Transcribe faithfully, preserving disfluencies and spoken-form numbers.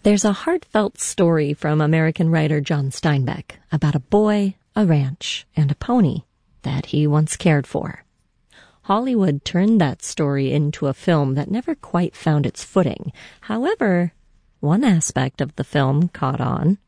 There's a heartfelt story from American writer John Steinbeck about a boy, a ranch, and a pony that he once cared for. Hollywood turned that story into a film that never quite found its footing. However, one aspect of the film caught on.